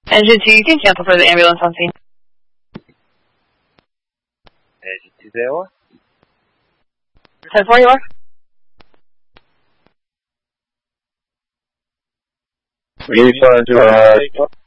Engine 2, you can cancel for the ambulance on scene. Engine 2, there you are. 10-4, you are? We need to